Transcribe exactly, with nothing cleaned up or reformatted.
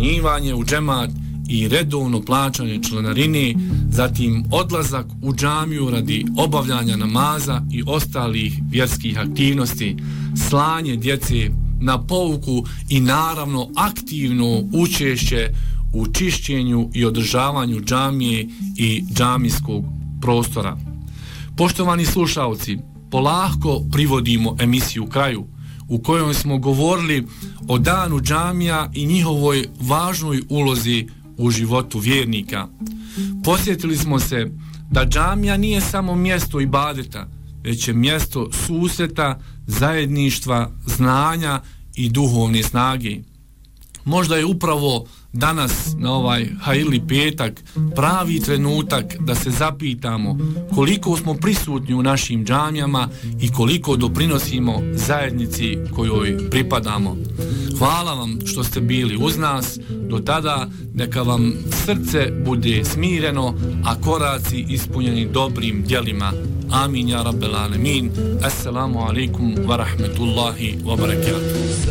učlanjivanje u džemat i redovno plaćanje članarine, zatim odlazak u džamiju radi obavljanja namaza i ostalih vjerskih aktivnosti, slanje djece na pouku i naravno aktivno učešće u čišćenju i održavanju džamije i džamijskog prostora. Poštovani slušalci, polako privodimo emisiju kraju, u kojoj smo govorili o danu džamija i njihovoj važnoj ulozi u životu vjernika. Posjetili smo se da džamija nije samo mjesto ibadeta, već je mjesto susreta, zajedništva, znanja i duhovne snage. Možda je upravo danas, na ovaj Hajili petak, pravi trenutak da se zapitamo koliko smo prisutni u našim džamijama i koliko doprinosimo zajednici kojoj pripadamo. Hvala vam što ste bili uz nas. Do tada neka vam srce bude smireno, a koraci ispunjeni dobrim djelima. Amin ja rabbel alemin. Assalamu alaikum wa rahmetullahi wa barakatuh.